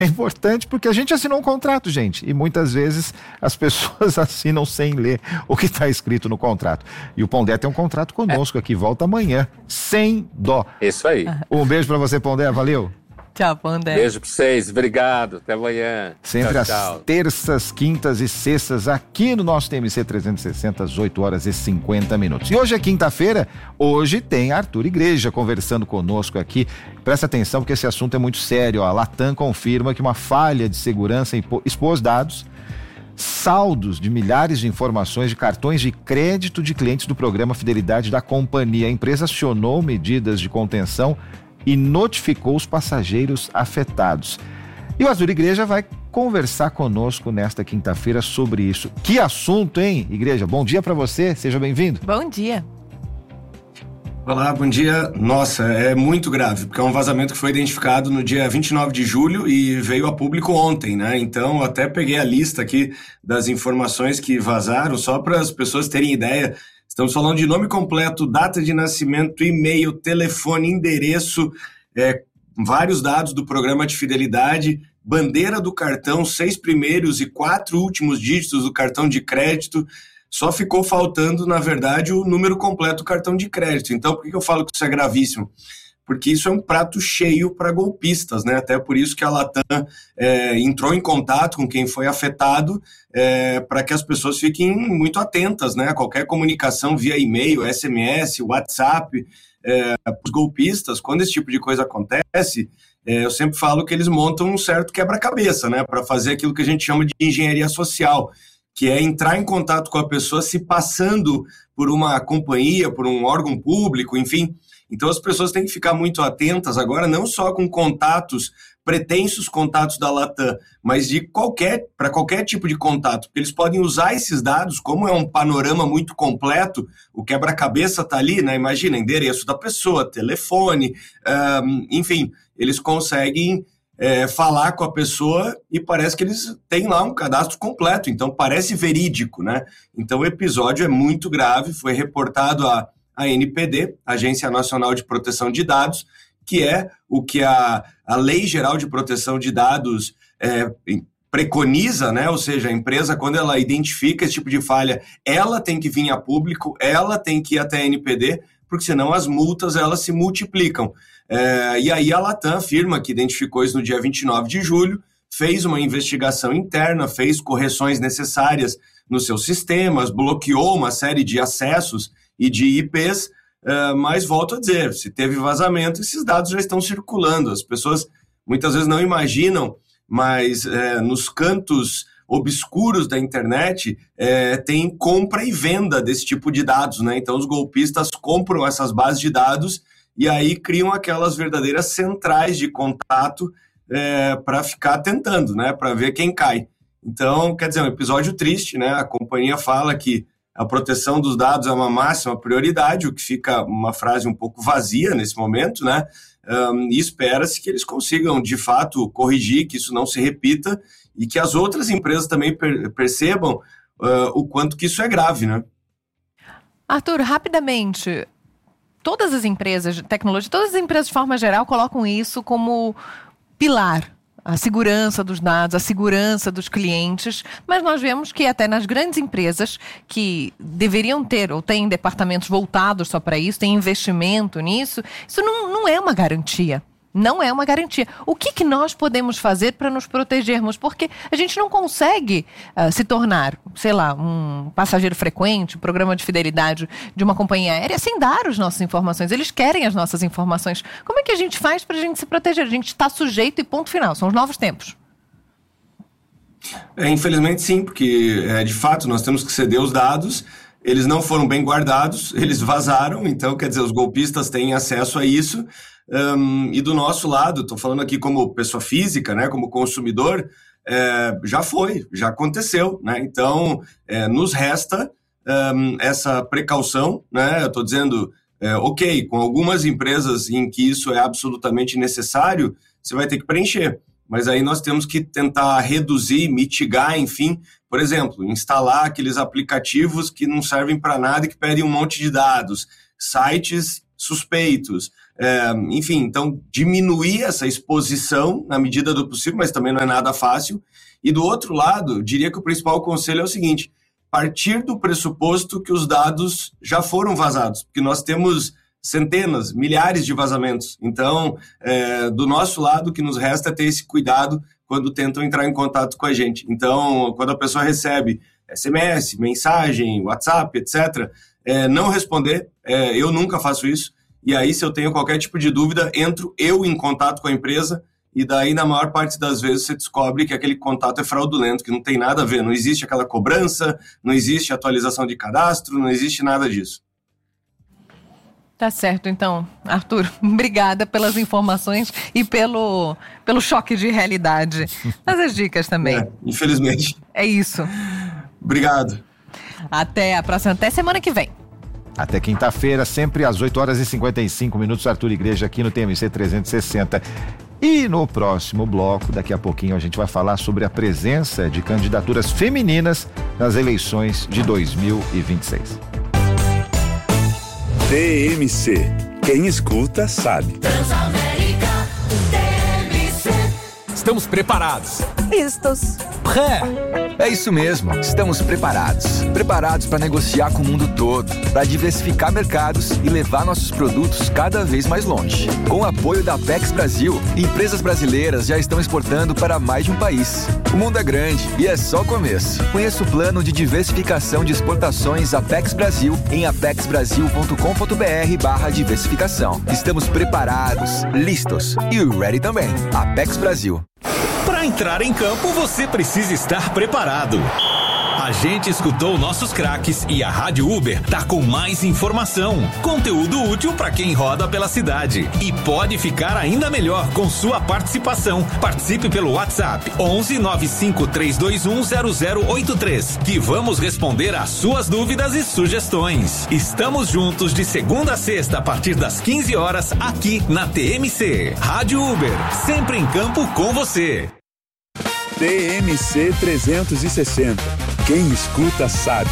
É importante porque a gente assinou um contrato, gente, e muitas vezes as pessoas assinam sem ler o que está escrito no contrato. E o Pondé tem um contrato conosco aqui, volta amanhã, sem dó. Isso aí. Um beijo para você, Pondé, valeu. Tchau, Pondé. Beijo para vocês, obrigado, até amanhã. Sempre tchau, às tchau. terças, quintas e sextas, aqui no nosso TMC 360, às 8h50. E hoje é quinta-feira, hoje tem Arthur Igreja conversando conosco aqui. Presta atenção porque esse assunto é muito sério. A Latam confirma que uma falha de segurança expôs dados, saldos de milhares de informações de cartões de crédito de clientes do programa Fidelidade da companhia. A empresa acionou medidas de contenção e notificou os passageiros afetados. E o Arthur Igreja vai conversar conosco nesta quinta-feira sobre isso. Que assunto, hein, Igreja? Bom dia para você, seja bem-vindo. Bom dia. Olá, bom dia. Nossa, é muito grave, porque é um vazamento que foi identificado no dia 29 de julho e veio a público ontem, né? Então, eu até peguei a lista aqui das informações que vazaram, só para as pessoas terem ideia. Estamos falando de nome completo, data de nascimento, e-mail, telefone, endereço, vários dados do programa de fidelidade, bandeira do cartão, 6 primeiros e 4 últimos dígitos do cartão de crédito. Só ficou faltando, na verdade, o número completo do cartão de crédito. Então, por que eu falo que isso é gravíssimo? Porque isso é um prato cheio para golpistas, né? Até por isso que a Latam entrou em contato com quem foi afetado para que as pessoas fiquem muito atentas, né? A qualquer comunicação via e-mail, SMS, WhatsApp, os golpistas, quando esse tipo de coisa acontece, eu sempre falo que eles montam um certo quebra-cabeça, né? Para fazer aquilo que a gente chama de engenharia social, que é entrar em contato com a pessoa se passando por uma companhia, por um órgão público, enfim. Então as pessoas têm que ficar muito atentas agora, não só com contatos, pretensos contatos da Latam, mas para qualquer tipo de contato, porque eles podem usar esses dados, como é um panorama muito completo, o quebra-cabeça está ali, né? Imagina, endereço da pessoa, telefone, enfim, eles conseguem falar com a pessoa e parece que eles têm lá um cadastro completo, então parece verídico, né? Então o episódio é muito grave, foi reportado a ANPD, Agência Nacional de Proteção de Dados, que é o que a Lei Geral de Proteção de Dados preconiza, né? Ou seja, a empresa, quando ela identifica esse tipo de falha, ela tem que vir a público, ela tem que ir até a ANPD, porque senão as multas elas se multiplicam. E aí a Latam afirma que identificou isso no dia 29 de julho, fez uma investigação interna, fez correções necessárias nos seus sistemas, bloqueou uma série de acessos e de IPs, mas volto a dizer, se teve vazamento, esses dados já estão circulando. As pessoas muitas vezes não imaginam, mas nos cantos obscuros da internet tem compra e venda desse tipo de dados, né? Então os golpistas compram essas bases de dados e aí criam aquelas verdadeiras centrais de contato para ficar tentando, né? Para ver quem cai. Então, quer dizer, um episódio triste, né? A companhia fala que a proteção dos dados é uma máxima prioridade, o que fica uma frase um pouco vazia nesse momento, né? E espera-se que eles consigam, de fato, corrigir, que isso não se repita e que as outras empresas também percebam o quanto que isso é grave, né? Arthur, rapidamente, todas as empresas de tecnologia, todas as empresas de forma geral colocam isso como pilar. A segurança dos dados, a segurança dos clientes, mas nós vemos que até nas grandes empresas que deveriam ter ou têm departamentos voltados só para isso, tem investimento nisso, isso não é uma garantia. Não é uma garantia. O que nós podemos fazer para nos protegermos? Porque a gente não consegue se tornar, sei lá, um passageiro frequente, um programa de fidelidade de uma companhia aérea sem dar as nossas informações. Eles querem as nossas informações. Como é que a gente faz para a gente se proteger? A gente está sujeito e ponto final. São os novos tempos. Infelizmente sim, porque de fato nós temos que ceder os dados. Eles não foram bem guardados, eles vazaram, então quer dizer, os golpistas têm acesso a isso. E do nosso lado, estou falando aqui como pessoa física, né, como consumidor, já aconteceu, né? Então nos resta essa precaução, né? Eu estou dizendo, ok, com algumas empresas em que isso é absolutamente necessário, você vai ter que preencher, mas aí nós temos que tentar reduzir, mitigar, enfim, por exemplo, instalar aqueles aplicativos que não servem para nada e que pedem um monte de dados, sites suspeitos, Enfim, então diminuir essa exposição na medida do possível, mas também não é nada fácil. E do outro lado, eu diria que o principal conselho é o seguinte: partir do pressuposto que os dados já foram vazados, porque nós temos centenas, milhares de vazamentos. Então, do nosso lado, o que nos resta é ter esse cuidado quando tentam entrar em contato com a gente. Então, quando a pessoa recebe SMS, mensagem, WhatsApp, etc., não responder, eu nunca faço isso. E aí, se eu tenho qualquer tipo de dúvida, entro eu em contato com a empresa, e daí, na maior parte das vezes, você descobre que aquele contato é fraudulento, que não tem nada a ver, não existe aquela cobrança, não existe atualização de cadastro, não existe nada disso. Tá certo, então, Arthur, obrigada pelas informações e pelo choque de realidade. Mas as dicas também. Infelizmente. É isso. Obrigado. Até a próxima, até semana que vem. Até quinta-feira, sempre às 8h55, Arthur Igreja aqui no TMC 360. E no próximo bloco, daqui a pouquinho, a gente vai falar sobre a presença de candidaturas femininas nas eleições de 2026. TMC. Quem escuta sabe. Transamérica TMC. Estamos preparados. Listos. É isso mesmo, estamos preparados. Preparados para negociar com o mundo todo, para diversificar mercados e levar nossos produtos cada vez mais longe. Com o apoio da Apex Brasil, empresas brasileiras já estão exportando para mais de um país. O mundo é grande e é só o começo. Conheça o plano de diversificação de exportações Apex Brasil em apexbrasil.com.br/diversificação. Estamos preparados, listos e ready também. Apex Brasil. Para entrar em campo, você precisa estar preparado. A gente escutou nossos craques e a Rádio Uber tá com mais informação, conteúdo útil para quem roda pela cidade. E pode ficar ainda melhor com sua participação. Participe pelo WhatsApp 11 95 321 0083, que vamos responder às suas dúvidas e sugestões. Estamos juntos de segunda a sexta a partir das 15 horas aqui na TMC. Rádio Uber, sempre em campo com você. TMC 360. Quem escuta sabe.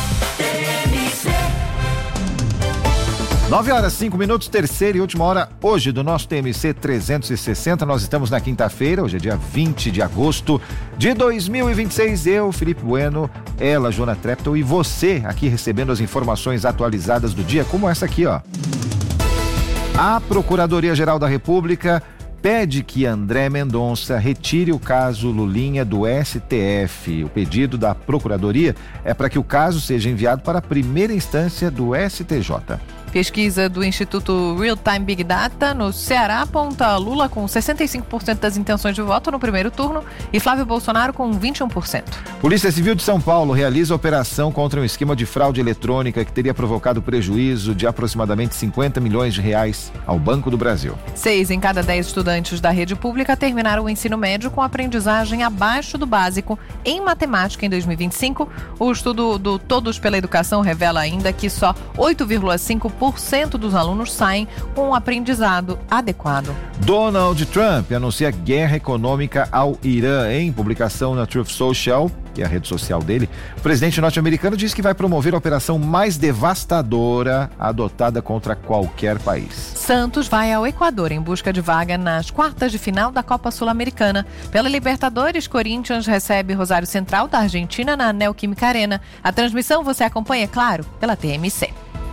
9h05, terceira e última hora hoje do nosso TMC 360. Nós estamos na quinta-feira, hoje é dia 20 de agosto de 2026. Eu, Felipe Bueno, ela, Joana Treptow, e você aqui recebendo as informações atualizadas do dia, como essa aqui, ó. A Procuradoria-Geral da República pede que André Mendonça retire o caso Lulinha do STF. O pedido da Procuradoria é para que o caso seja enviado para a primeira instância do STJ. Pesquisa do Instituto Real Time Big Data no Ceará aponta Lula com 65% das intenções de voto no primeiro turno e Flávio Bolsonaro com 21%. Polícia Civil de São Paulo realiza operação contra um esquema de fraude eletrônica que teria provocado prejuízo de aproximadamente 50 milhões de reais ao Banco do Brasil. 6 em cada 10 estudantes da rede pública terminaram o ensino médio com aprendizagem abaixo do básico em matemática em 2025. O estudo do Todos pela Educação revela ainda que só 8,5% dos alunos saem com um aprendizado adequado. Donald Trump anuncia guerra econômica ao Irã. Em publicação na Truth Social, que é a rede social dele, o presidente norte-americano diz que vai promover a operação mais devastadora adotada contra qualquer país. Santos vai ao Equador em busca de vaga nas quartas de final da Copa Sul-Americana. Pela Libertadores, Corinthians recebe Rosário Central da Argentina na Neoquímica Arena. A transmissão você acompanha, claro, pela TMC.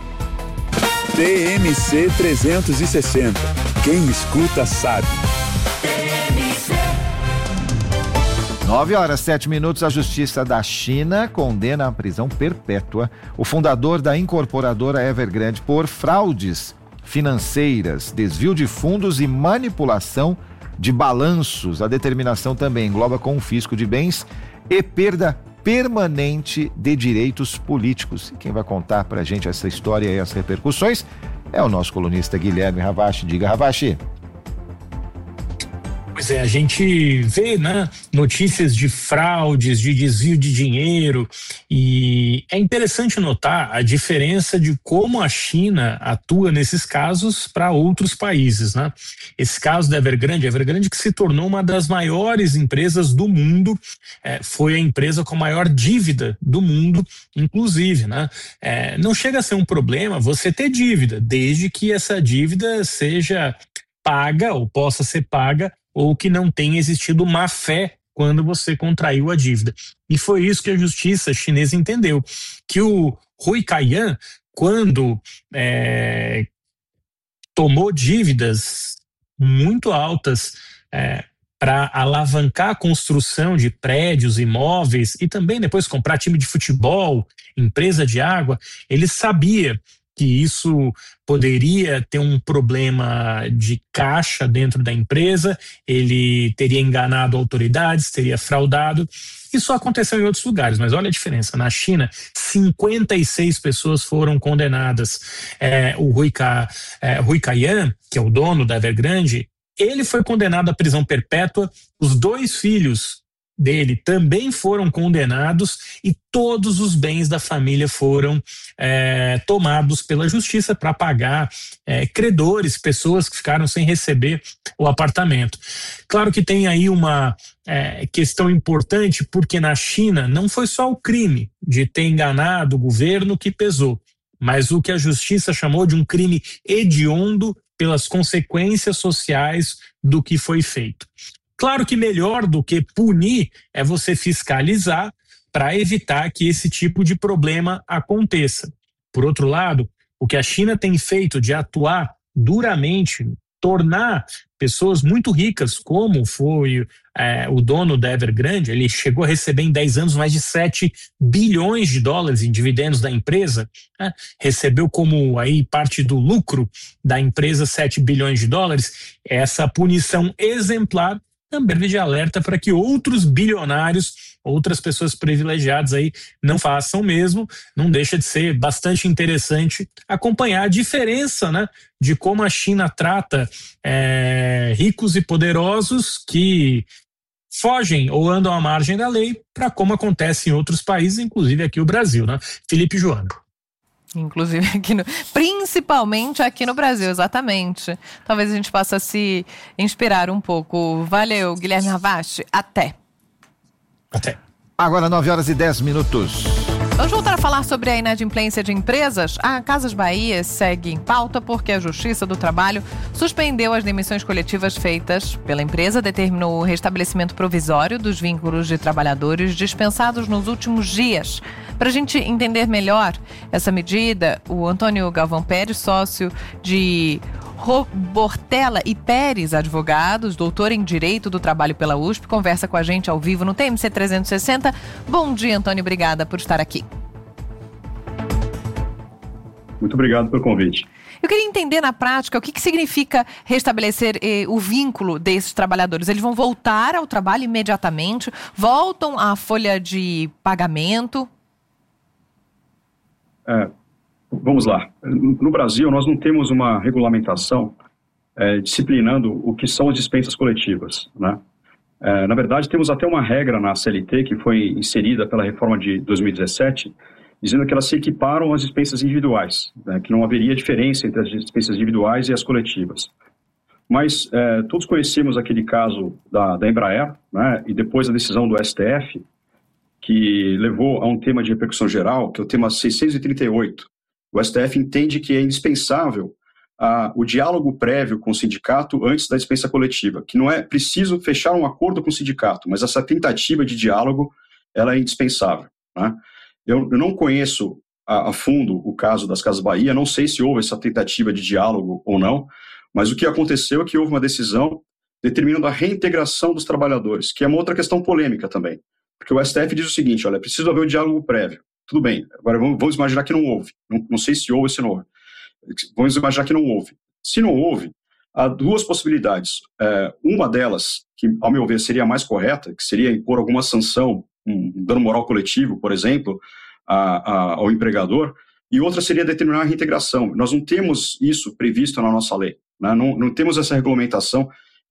TMC 360. Quem escuta sabe. 9h07, a Justiça da China condena à prisão perpétua o fundador da incorporadora Evergrande por fraudes financeiras, desvio de fundos e manipulação de balanços. A determinação também engloba confisco de bens e perda permanente de direitos políticos. E quem vai contar pra gente essa história e as repercussões é o nosso colunista Guilherme Ravache. Diga, Ravache. Pois é, a gente vê, né, notícias de fraudes, de desvio de dinheiro, e é interessante notar a diferença de como a China atua nesses casos para outros países, né? Esse caso da Evergrande que se tornou uma das maiores empresas do mundo, foi a empresa com a maior dívida do mundo, inclusive, né? Não chega a ser um problema você ter dívida, desde que essa dívida seja paga ou possa ser paga, ou que não tenha existido má fé quando você contraiu a dívida. E foi isso que a justiça chinesa entendeu, que o Hui Kaiyan, quando tomou dívidas muito altas para alavancar a construção de prédios, imóveis e também depois comprar time de futebol, empresa de água, ele sabia que isso poderia ter um problema de caixa dentro da empresa, ele teria enganado autoridades, teria fraudado. Isso aconteceu em outros lugares, mas olha a diferença. Na China, 56 pessoas foram condenadas. O Hui Kaiyan, que é o dono da Evergrande, ele foi condenado à prisão perpétua, os 2 filhos dele também foram condenados e todos os bens da família foram tomados pela justiça para pagar credores, pessoas que ficaram sem receber o apartamento. Claro que tem aí uma questão importante, porque na China não foi só o crime de ter enganado o governo que pesou, mas o que a justiça chamou de um crime hediondo pelas consequências sociais do que foi feito. Claro que melhor do que punir é você fiscalizar para evitar que esse tipo de problema aconteça. Por outro lado, o que a China tem feito de atuar duramente, tornar pessoas muito ricas, como foi o dono da Evergrande, ele chegou a receber em 10 anos mais de 7 bilhões de dólares em dividendos da empresa, né? Recebeu como aí parte do lucro da empresa 7 bilhões de dólares. Essa punição exemplar também serve de alerta para que outros bilionários, outras pessoas privilegiadas aí não façam o mesmo. Não deixa de ser bastante interessante acompanhar a diferença, né, de como a China trata ricos e poderosos que fogem ou andam à margem da lei, para como acontece em outros países, inclusive aqui o Brasil, né? Felipe e Joana. Inclusive principalmente aqui no Brasil, exatamente. Talvez a gente possa se inspirar um pouco. Valeu, Guilherme Ravache. Até. Agora 9h10. Vamos voltar a falar sobre a inadimplência de empresas? A Casas Bahia segue em pauta porque a Justiça do Trabalho suspendeu as demissões coletivas feitas pela empresa, determinou o restabelecimento provisório dos vínculos de trabalhadores dispensados nos últimos dias. Para a gente entender melhor essa medida, o Antônio Galvão Pérez, sócio de Bortella e Pérez Advogados, doutor em Direito do Trabalho pela USP, conversa com a gente ao vivo no TMC 360. Bom dia, Antônio, obrigada por estar aqui. Muito obrigado pelo convite. Eu queria entender na prática o que significa restabelecer o vínculo desses trabalhadores. Eles vão voltar ao trabalho imediatamente? Voltam à folha de pagamento? Vamos lá. No Brasil, nós não temos uma regulamentação disciplinando o que são as dispensas coletivas, né? Na verdade, temos até uma regra na CLT que foi inserida pela reforma de 2017, dizendo que elas se equiparam às dispensas individuais, né? Que não haveria diferença entre as dispensas individuais e as coletivas. Mas todos conhecemos aquele caso da Embraer, né? E depois a decisão do STF, que levou a um tema de repercussão geral, que é o tema 638. O STF entende que é indispensável o diálogo prévio com o sindicato antes da dispensa coletiva, que não é preciso fechar um acordo com o sindicato, mas essa tentativa de diálogo, ela é indispensável, né? Eu não conheço a fundo o caso das Casas Bahia, não sei se houve essa tentativa de diálogo ou não, mas o que aconteceu é que houve uma decisão determinando a reintegração dos trabalhadores, que é uma outra questão polêmica também. Porque o STF diz o seguinte, olha, é preciso haver um diálogo prévio. Tudo bem, agora vamos imaginar que não houve. Não sei se houve ou se não houve. Vamos imaginar que não houve. Se não houve, há duas possibilidades. Uma delas, que ao meu ver seria a mais correta, que seria impor alguma sanção, um dano moral coletivo, por exemplo, ao empregador, e outra seria determinar a reintegração. Nós não temos isso previsto na nossa lei, né? Não temos essa regulamentação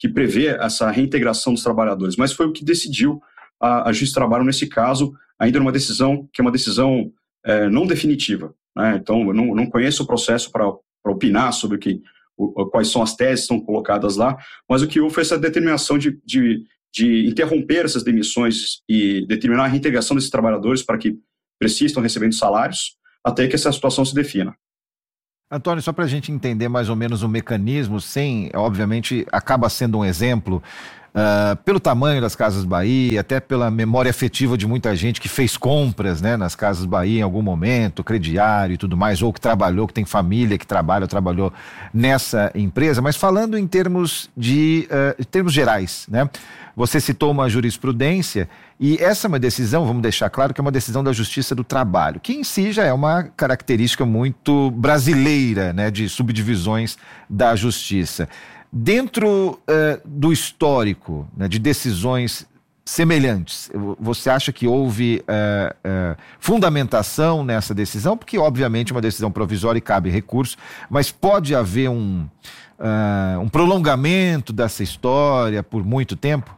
que prevê essa reintegração dos trabalhadores, mas foi o que decidiu a Justiça do Trabalho nesse caso, ainda numa decisão que é uma decisão não definitiva, né? Então, eu não conheço o processo para opinar sobre quais são as teses que estão colocadas lá, mas o que houve foi essa determinação de interromper essas demissões e determinar a reintegração desses trabalhadores para que estão recebendo salários até que essa situação se defina. Antônio, só para a gente entender mais ou menos o mecanismo, obviamente, acaba sendo um exemplo pelo tamanho das Casas Bahia, até pela memória afetiva de muita gente que fez compras, né, nas Casas Bahia em algum momento, crediário e tudo mais, ou que trabalhou, que tem família que trabalhou nessa empresa. Mas falando em termos gerais, né, você citou uma jurisprudência e essa é uma decisão, vamos deixar claro que é uma decisão da Justiça do Trabalho, que em si já é uma característica muito brasileira, né, de subdivisões da Justiça. Dentro do histórico, né, de decisões semelhantes, você acha que houve fundamentação nessa decisão? Porque, obviamente, é uma decisão provisória e cabe recurso, mas pode haver um prolongamento dessa história por muito tempo?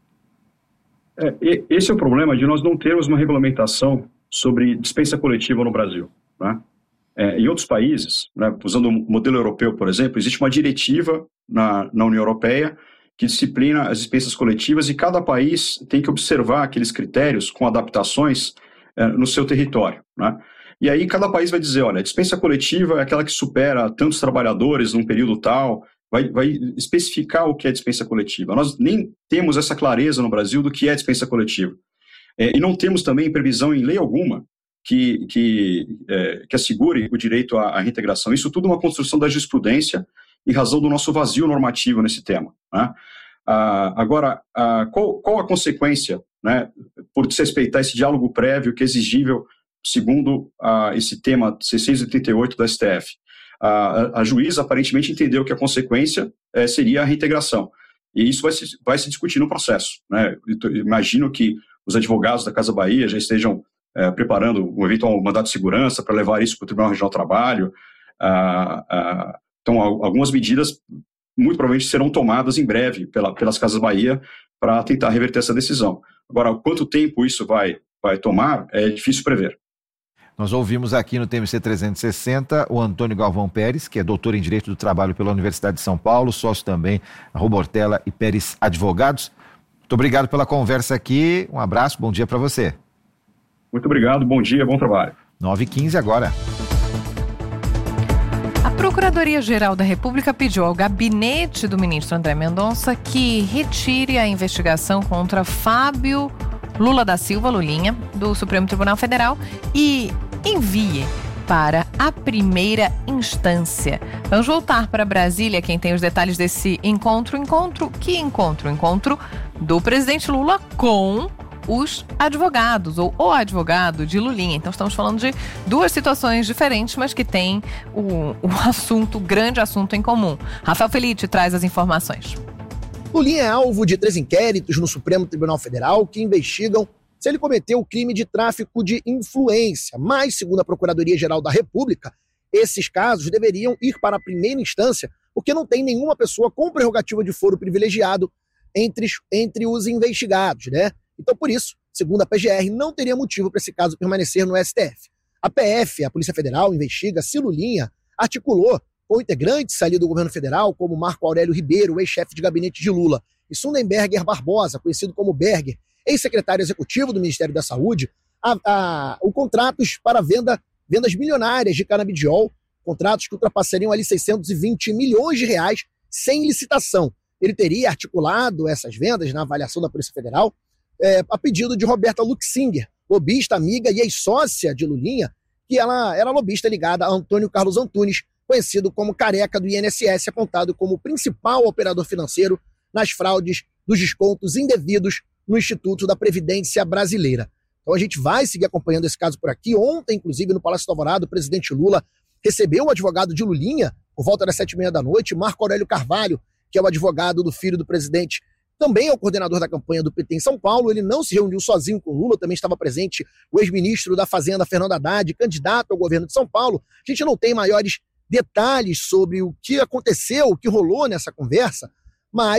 Esse é o problema de nós não termos uma regulamentação sobre dispensa coletiva no Brasil, né? Em outros países, né, usando o modelo europeu, por exemplo, existe uma diretiva na União Europeia que disciplina as dispensas coletivas e cada país tem que observar aqueles critérios com adaptações no seu território, né? E aí cada país vai dizer, olha, a dispensa coletiva é aquela que supera tantos trabalhadores num período tal, vai especificar o que é dispensa coletiva. Nós nem temos essa clareza no Brasil do que é dispensa coletiva. E não temos também previsão em lei alguma que assegure o direito à reintegração. Isso tudo é uma construção da jurisprudência em razão do nosso vazio normativo nesse tema, né? Agora, qual a consequência, né, por desrespeitar esse diálogo prévio que é exigível segundo esse tema 638 do STF? A juíza aparentemente entendeu que a consequência seria a reintegração. E isso vai se discutir no processo, né? Eu imagino que os advogados da Casa Bahia já estejam preparando um eventual mandato de segurança para levar isso para o Tribunal Regional do Trabalho. Então, algumas medidas muito provavelmente serão tomadas em breve pelas Casas Bahia para tentar reverter essa decisão. Agora, quanto tempo isso vai tomar, é difícil prever. Nós ouvimos aqui no TMC 360 o Antônio Galvão Pérez, que é doutor em Direito do Trabalho pela Universidade de São Paulo, sócio também na Robortella e Pérez Advogados. Muito obrigado pela conversa aqui, um abraço, bom dia para você. Muito obrigado, bom dia, bom trabalho. 9h15 agora. A Procuradoria-Geral da República pediu ao gabinete do ministro André Mendonça que retire a investigação contra Fábio Lula da Silva, Lulinha, do Supremo Tribunal Federal e envie para a primeira instância. Vamos voltar para Brasília, quem tem os detalhes desse encontro. Que encontro? Encontro do presidente Lula com os advogados, ou o advogado de Lulinha. Então estamos falando de duas situações diferentes, mas que têm o grande assunto em comum. Rafael Felitti traz as informações. Lulinha é alvo de 3 inquéritos no Supremo Tribunal Federal que investigam se ele cometeu o crime de tráfico de influência. Mas, segundo a Procuradoria-Geral da República, esses casos deveriam ir para a primeira instância, porque não tem nenhuma pessoa com prerrogativa de foro privilegiado entre os investigados, né? Então, por isso, segundo a PGR, não teria motivo para esse caso permanecer no STF. A PF, a Polícia Federal, investiga se Lulinha articulou com integrantes ali do governo federal, como Marco Aurélio Ribeiro, ex-chefe de gabinete de Lula, e Sundenberger Barbosa, conhecido como Berger, ex-secretário executivo do Ministério da Saúde, o contratos para vendas milionárias de canabidiol, contratos que ultrapassariam ali 620 milhões de reais sem licitação. Ele teria articulado essas vendas na avaliação da Polícia Federal a pedido de Roberta Luxinger, lobista, amiga e ex-sócia de Lulinha, que ela era lobista ligada a Antônio Carlos Antunes, conhecido como Careca do INSS, apontado como o principal operador financeiro nas fraudes dos descontos indevidos no Instituto da Previdência Brasileira. Então a gente vai seguir acompanhando esse caso por aqui. Ontem, inclusive, no Palácio do Alvorada, o presidente Lula recebeu o advogado de Lulinha, por volta das 7h30 da noite, Marco Aurélio Carvalho, que é o advogado do filho do presidente, também é o coordenador da campanha do PT em São Paulo. Ele não se reuniu sozinho com Lula, também estava presente o ex-ministro da Fazenda, Fernando Haddad, candidato ao governo de São Paulo. A gente não tem maiores detalhes sobre o que aconteceu, o que rolou nessa conversa, mas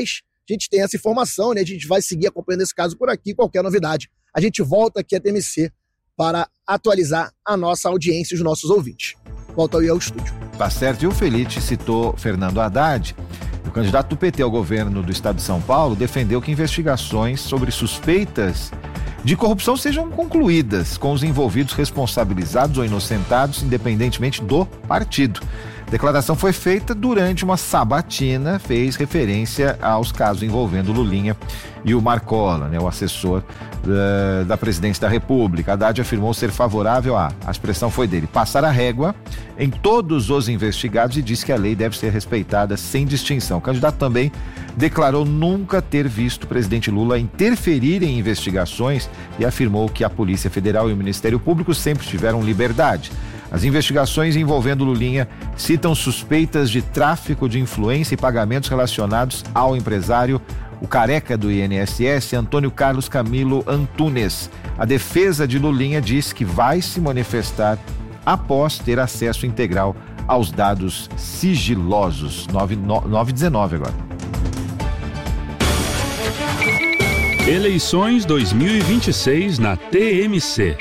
a gente tem essa informação, né? A gente vai seguir acompanhando esse caso por aqui. Qualquer novidade, a gente volta aqui à TMC para atualizar a nossa audiência e os nossos ouvintes. Volta aí ao estúdio. Tá certo. E o Felipe citou Fernando Haddad. O candidato do PT ao governo do estado de São Paulo defendeu que investigações sobre suspeitas de corrupção sejam concluídas, com os envolvidos responsabilizados ou inocentados, independentemente do partido. A declaração foi feita durante uma sabatina, fez referência aos casos envolvendo Lulinha e o Marcola, né, o assessor da presidência da República. Haddad afirmou ser favorável a expressão foi dele, passar a régua em todos os investigados e disse que a lei deve ser respeitada sem distinção. O candidato também declarou nunca ter visto o presidente Lula interferir em investigações e afirmou que a Polícia Federal e o Ministério Público sempre tiveram liberdade. As investigações envolvendo Lulinha citam suspeitas de tráfico de influência e pagamentos relacionados ao empresário, o careca do INSS, Antônio Carlos Camilo Antunes. A defesa de Lulinha diz que vai se manifestar após ter acesso integral aos dados sigilosos. 9h19 agora. Eleições 2026 na TMC.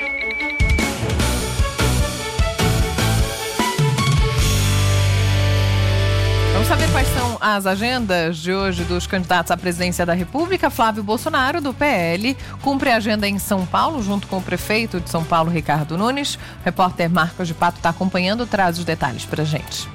Vamos saber quais são as agendas de hoje dos candidatos à presidência da República. Flávio Bolsonaro, do PL, cumpre a agenda em São Paulo, junto com o prefeito de São Paulo, Ricardo Nunes. O repórter Marcos de Pato está acompanhando, traz os detalhes para a gente.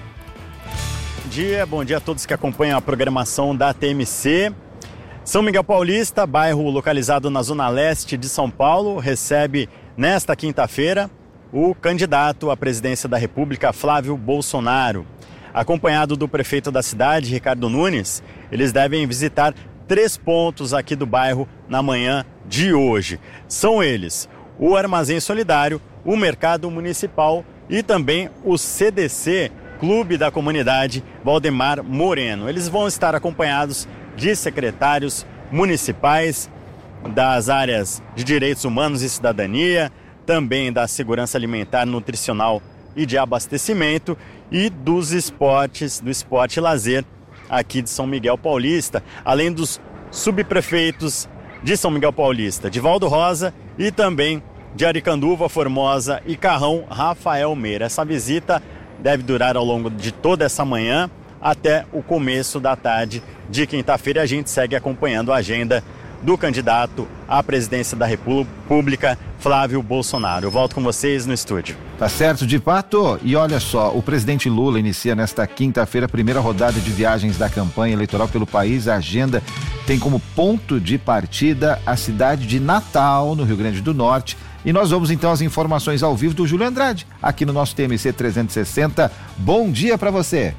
Bom dia a todos que acompanham a programação da TMC. São Miguel Paulista, bairro localizado na zona leste de São Paulo, recebe nesta quinta-feira o candidato à presidência da República, Flávio Bolsonaro. Acompanhado do prefeito da cidade, Ricardo Nunes, eles devem visitar 3 pontos aqui do bairro na manhã de hoje. São eles o Armazém Solidário, o Mercado Municipal e também o CDC, Clube da Comunidade Valdemar Moreno. Eles vão estar acompanhados de secretários municipais das áreas de Direitos Humanos e Cidadania, também da Segurança Alimentar, Nutricional e de Abastecimento e dos esportes, do esporte e lazer aqui de São Miguel Paulista, além dos subprefeitos de São Miguel Paulista, Divaldo Rosa, e também de Aricanduva, Formosa e Carrão, Rafael Meira. Essa visita deve durar ao longo de toda essa manhã até o começo da tarde de quinta-feira. A gente segue acompanhando a agenda do candidato à presidência da República, Flávio Bolsonaro. Eu volto com vocês no estúdio. Tá certo, de Pato. E olha só, o presidente Lula inicia nesta quinta-feira a primeira rodada de viagens da campanha eleitoral pelo país. A agenda tem como ponto de partida a cidade de Natal, no Rio Grande do Norte. E nós vamos então às informações ao vivo do Júlio Andrade, aqui no nosso TMC 360. Bom dia para você.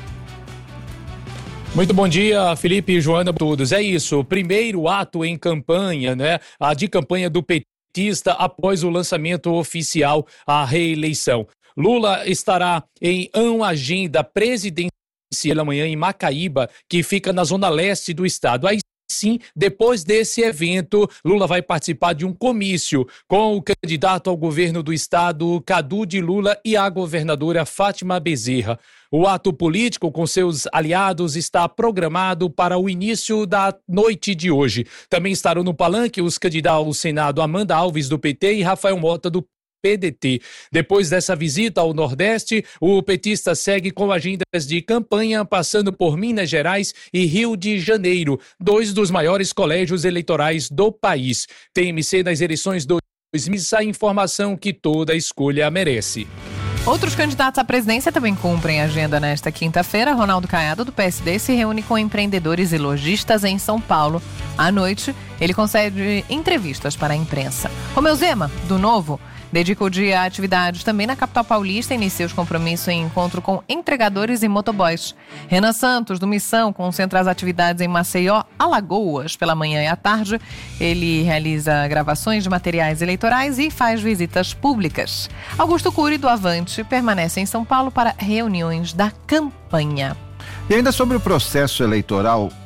Muito bom dia, Felipe e Joana, a todos. É isso, o primeiro ato em campanha, né? A de campanha do petista após o lançamento oficial à reeleição. Lula estará em uma agenda presidencial amanhã em Macaíba, que fica na zona leste do estado. Aí sim, depois desse evento, Lula vai participar de um comício com o candidato ao governo do estado, Cadu de Lula, e a governadora Fátima Bezerra. O ato político com seus aliados está programado para o início da noite de hoje. Também estarão no palanque os candidatos ao Senado Amanda Alves, do PT, e Rafael Mota, do PDT. Depois dessa visita ao Nordeste, o petista segue com agendas de campanha, passando por Minas Gerais e Rio de Janeiro, 2 dos maiores colégios eleitorais do país. TMC nas eleições 2020, a informação que toda escolha merece. Outros candidatos à presidência também cumprem a agenda nesta quinta-feira. Ronaldo Caiado, do PSD, se reúne com empreendedores e lojistas em São Paulo. À noite, ele concede entrevistas para a imprensa. Romeu Zema, do Novo, dedica o dia a atividades também na capital paulista e inicia os compromissos em encontro com entregadores e motoboys. Renan Santos, do Missão, concentra as atividades em Maceió, Alagoas, pela manhã e à tarde. Ele realiza gravações de materiais eleitorais e faz visitas públicas. Augusto Cury, do Avante, permanece em São Paulo para reuniões da campanha. E ainda sobre o processo eleitoral,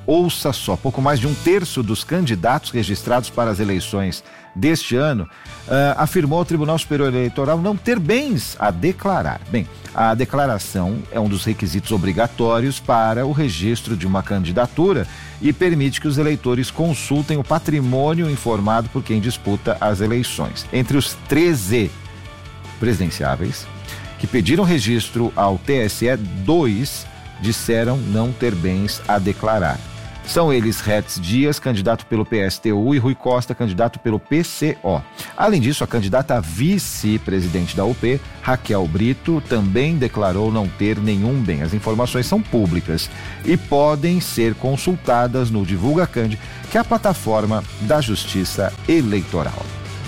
ouça só, pouco mais de 1/3 dos candidatos registrados para as eleições deste ano afirmou ao Tribunal Superior Eleitoral não ter bens a declarar. Bem, a declaração é um dos requisitos obrigatórios para o registro de uma candidatura e permite que os eleitores consultem o patrimônio informado por quem disputa as eleições. Entre os 13 presidenciáveis que pediram registro ao TSE, 2 disseram não ter bens a declarar. São eles Retz Dias, candidato pelo PSTU, e Rui Costa, candidato pelo PCO. Além disso, a candidata a vice-presidente da UP, Raquel Brito, também declarou não ter nenhum bem. As informações são públicas e podem ser consultadas no Divulga Cand, que é a plataforma da Justiça Eleitoral.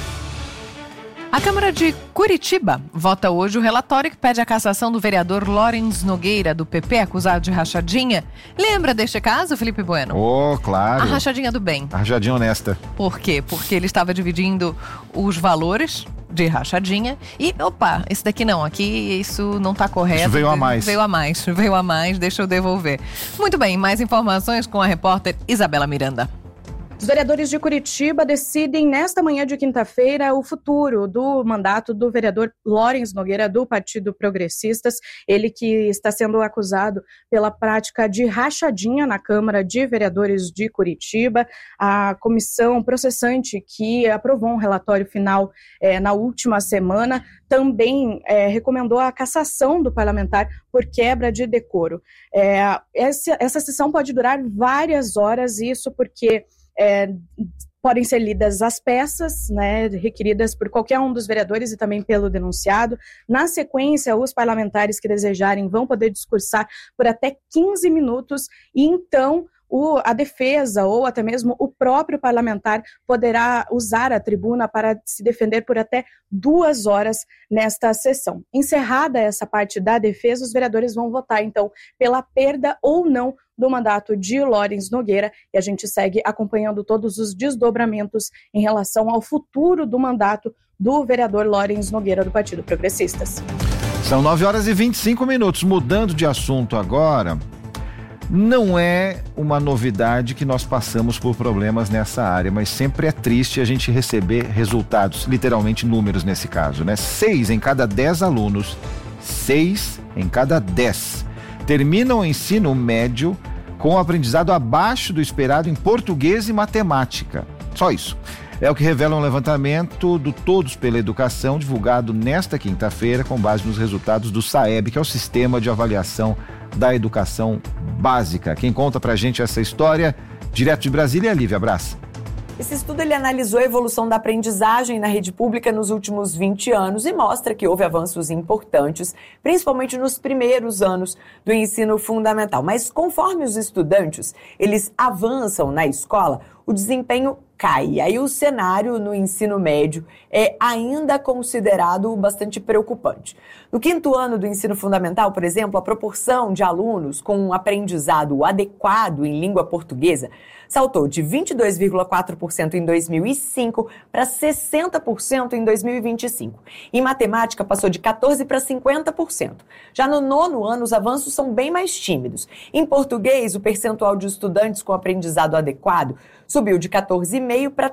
A Câmara de Curitiba vota hoje o relatório que pede a cassação do vereador Lawrence Nogueira, do PP, acusado de rachadinha. Lembra deste caso, Felipe Bueno? Oh, claro. A rachadinha do bem. A rachadinha honesta. Por quê? Porque ele estava dividindo os valores de rachadinha e, opa, esse daqui não, aqui isso não está correto. Isso veio a mais. Veio a mais, deixa eu devolver. Muito bem, mais informações com a repórter Isabela Miranda. Os vereadores de Curitiba decidem nesta manhã de quinta-feira o futuro do mandato do vereador Lawrence Nogueira, do Partido Progressistas, ele que está sendo acusado pela prática de rachadinha na Câmara de Vereadores de Curitiba. A comissão processante que aprovou um relatório final na última semana também recomendou a cassação do parlamentar por quebra de decoro. Essa sessão pode durar várias horas, isso porque podem ser lidas as peças, né, requeridas por qualquer um dos vereadores e também pelo denunciado. Na sequência, os parlamentares que desejarem vão poder discursar por até 15 minutos e então a defesa ou até mesmo o próprio parlamentar poderá usar a tribuna para se defender por até 2 horas nesta sessão. Encerrada essa parte da defesa, os vereadores vão votar, então, pela perda ou não do mandato de Lawrence Nogueira, e a gente segue acompanhando todos os desdobramentos em relação ao futuro do mandato do vereador Lawrence Nogueira, do Partido Progressistas. São 9h25. Mudando de assunto agora, não é uma novidade que nós passamos por problemas nessa área, mas sempre é triste a gente receber resultados, literalmente números nesse caso, né? 6 em cada 10 alunos, 6 em cada 10 terminam o ensino médio com aprendizado abaixo do esperado em português e matemática. Só isso. É o que revela um levantamento do Todos pela Educação, divulgado nesta quinta-feira, com base nos resultados do SAEB, que é o Sistema de Avaliação da Educação Básica. Quem conta pra gente essa história, direto de Brasília, é a Lívia Brás. Esse estudo ele analisou a evolução da aprendizagem na rede pública nos últimos 20 anos e mostra que houve avanços importantes, principalmente nos primeiros anos do ensino fundamental. Mas conforme os estudantes eles avançam na escola, o desempenho cai. E aí o cenário no ensino médio é ainda considerado bastante preocupante. No 5º ano do ensino fundamental, por exemplo, a proporção de alunos com um aprendizado adequado em língua portuguesa saltou de 22,4% em 2005 para 60% em 2025. Em matemática, passou de 14% para 50%. Já no 9º ano, os avanços são bem mais tímidos. Em português, o percentual de estudantes com aprendizado adequado subiu de 14,5% para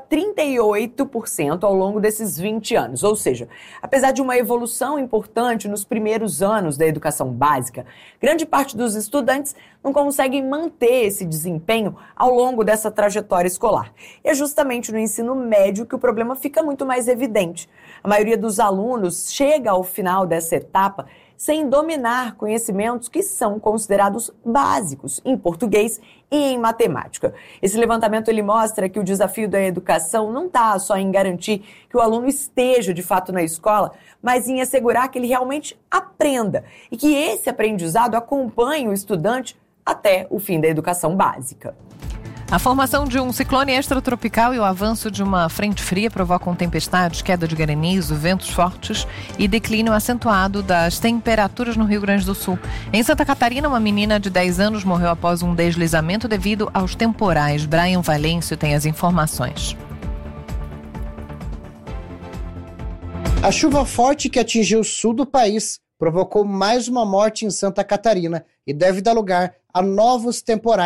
38% ao longo desses 20 anos. Ou seja, apesar de uma evolução importante nos primeiros anos da educação básica, grande parte dos estudantes não conseguem manter esse desempenho ao longo dessa trajetória escolar. E é justamente no ensino médio que o problema fica muito mais evidente. A maioria dos alunos chega ao final dessa etapa sem dominar conhecimentos que são considerados básicos em português e em matemática. Esse levantamento ele mostra que o desafio da educação não está só em garantir que o aluno esteja de fato na escola, mas em assegurar que ele realmente aprenda e que esse aprendizado acompanhe o estudante até o fim da educação básica. A formação de um ciclone extratropical e o avanço de uma frente fria provocam tempestades, queda de granizo, ventos fortes e declínio acentuado das temperaturas no Rio Grande do Sul. Em Santa Catarina, uma menina de 10 anos morreu após um deslizamento devido aos temporais. Brian Valêncio tem as informações. A chuva forte que atingiu o sul do país provocou mais uma morte em Santa Catarina e deve dar lugar a novos temporais.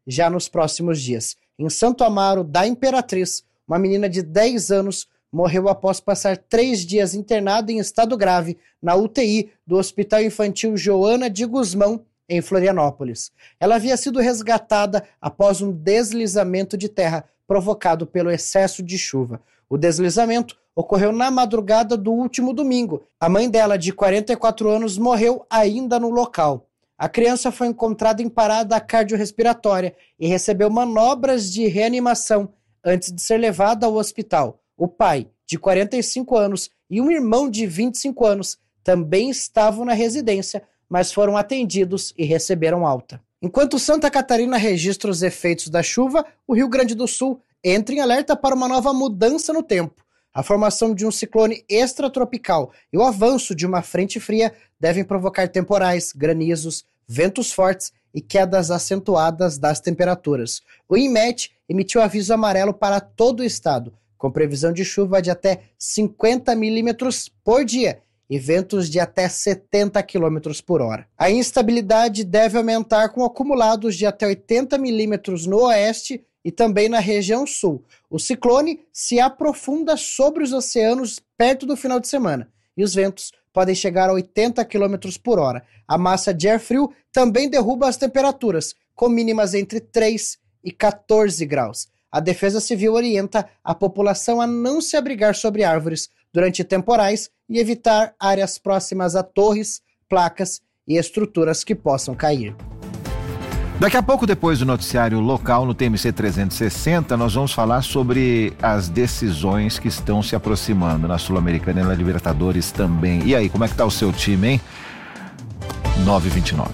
já nos próximos dias. Em Santo Amaro da Imperatriz, uma menina de 10 anos morreu após passar 3 dias internada em estado grave na UTI do Hospital Infantil Joana de Guzmão, em Florianópolis. Ela havia sido resgatada após um deslizamento de terra provocado pelo excesso de chuva. O deslizamento ocorreu na madrugada do último domingo. A mãe dela, de 44 anos, morreu ainda no local. A criança foi encontrada em parada cardiorrespiratória e recebeu manobras de reanimação antes de ser levada ao hospital. O pai, de 45 anos, e um irmão de 25 anos também estavam na residência, mas foram atendidos e receberam alta. Enquanto Santa Catarina registra os efeitos da chuva, o Rio Grande do Sul entra em alerta para uma nova mudança no tempo. A formação de um ciclone extratropical e o avanço de uma frente fria devem provocar temporais, granizos, ventos fortes e quedas acentuadas das temperaturas. O INMET emitiu aviso amarelo para todo o estado, com previsão de chuva de até 50 milímetros por dia e ventos de até 70 km por hora. A instabilidade deve aumentar com acumulados de até 80 milímetros no oeste e também na região sul. O ciclone se aprofunda sobre os oceanos perto do final de semana e os ventos podem chegar a 80 km por hora. A massa de ar frio também derruba as temperaturas, com mínimas entre 3 e 14 graus. A Defesa Civil orienta a população a não se abrigar sobre árvores durante temporais e evitar áreas próximas a torres, placas e estruturas que possam cair. Daqui a pouco, depois do noticiário local no TMC 360, nós vamos falar sobre as decisões que estão se aproximando na Sul-Americana e na Libertadores também. E aí, como é que tá o seu time, hein? 9h29.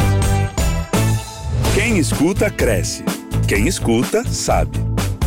Quem escuta, cresce. Quem escuta, sabe.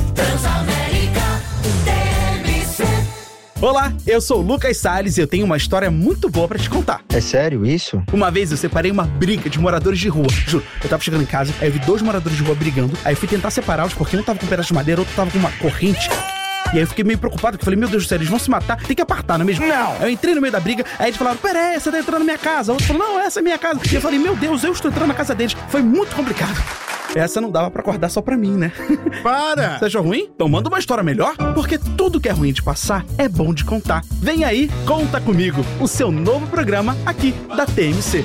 Olá, eu sou o Lucas Salles e eu tenho uma história muito boa pra te contar. É sério isso? Uma vez eu separei uma briga de moradores de rua. Juro, eu tava chegando em casa, aí eu vi 2 moradores de rua brigando, aí eu fui tentar separá-los porque um tava com um pedaço de madeira, outro tava com uma corrente. E aí eu fiquei meio preocupado, porque eu falei, meu Deus do céu, eles vão se matar, tem que apartar, não é mesmo? Não! Aí eu entrei no meio da briga, aí eles falaram, peraí, você tá entrando na minha casa. O outro falou, não, essa é minha casa. E eu falei, meu Deus, eu estou entrando na casa deles. Foi muito complicado. Essa não dava pra acordar só pra mim, né? Para! Você achou ruim? Então manda uma história melhor, porque tudo que é ruim de passar é bom de contar. Vem aí, Conta Comigo, o seu novo programa aqui da TMC.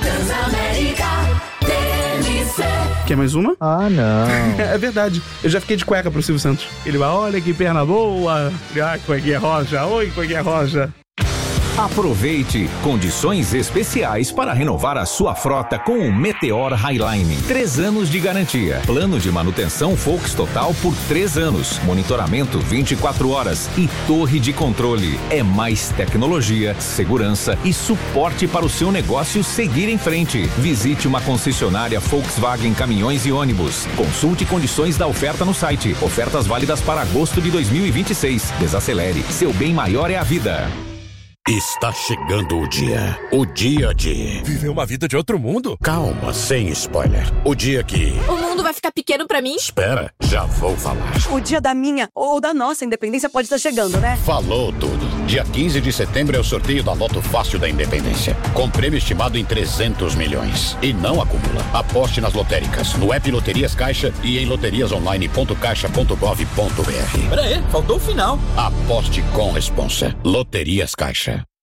Quer mais uma? Ah, não. É verdade. Eu já fiquei de cueca pro Silvio Santos. Ele vai, olha que perna boa. Ah, cuequinha roja. Oi, cuequinha roja. Aproveite condições especiais para renovar a sua frota com o Meteor Highline. 3 anos de garantia. Plano de manutenção Volks Total por 3 anos. Monitoramento 24 horas e torre de controle. É mais tecnologia, segurança e suporte para o seu negócio seguir em frente. Visite uma concessionária Volkswagen Caminhões e Ônibus. Consulte condições da oferta no site. Ofertas válidas para agosto de 2026. Desacelere. Seu bem maior é a vida. Está chegando o dia de... Viver uma vida de outro mundo? Calma, sem spoiler. O dia que... O mundo vai ficar pequeno pra mim? Espera, já vou falar. O dia da minha ou da nossa independência pode estar chegando, né? Falou tudo. Dia 15 de setembro é o sorteio da Loto Fácil da Independência, com prêmio estimado em 300 milhões. E não acumula. Aposte nas lotéricas, no app Loterias Caixa e em loteriasonline.caixa.gov.br. Pera aí, faltou o final. Aposte com responsa. Loterias Caixa.